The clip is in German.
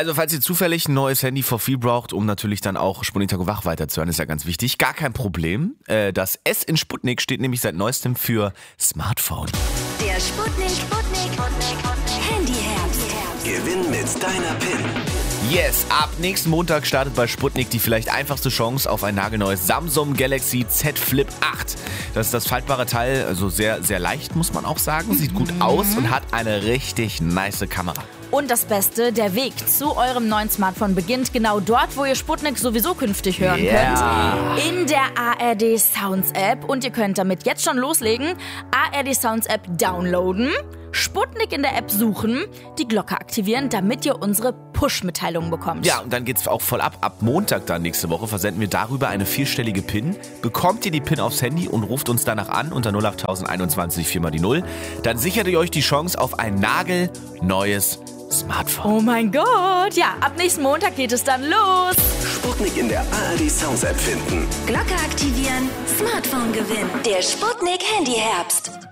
Also falls ihr zufällig ein neues Handy for free braucht, um natürlich dann auch Sputnik Tag und Wach weiterzuhören, ist ja ganz wichtig. Gar kein Problem. Das S in Sputnik steht nämlich seit neuestem für Smartphone. Der Sputnik Handyherbst. Gewinn mit deiner PIN. Yes, ab nächsten Montag startet bei Sputnik die vielleicht einfachste Chance auf ein nagelneues Samsung Galaxy Z Flip 8. Das ist das faltbare Teil, also sehr, sehr leicht, muss man auch sagen. Sieht gut aus und hat eine richtig nice Kamera. Und das Beste, der Weg zu eurem neuen Smartphone beginnt genau dort, wo ihr Sputnik sowieso künftig hören könnt. In der ARD Sounds App. Und ihr könnt damit jetzt schon loslegen. ARD Sounds App downloaden, Sputnik in der App suchen, die Glocke aktivieren, damit ihr unsere Push-Mitteilungen bekommt. Ja, und dann geht's auch voll ab. Ab Montag dann nächste Woche versenden wir darüber eine 4-stellige PIN. Bekommt ihr die PIN aufs Handy und ruft uns danach an unter 08021 4 mal die 0. Dann sichert ihr euch die Chance auf ein nagelneues Smartphone. Oh mein Gott, ja, ab nächsten Montag geht es dann los. Sputnik in der ARD Sounds App finden. Glocke aktivieren, Smartphone gewinnen. Der Sputnik Handyherbst.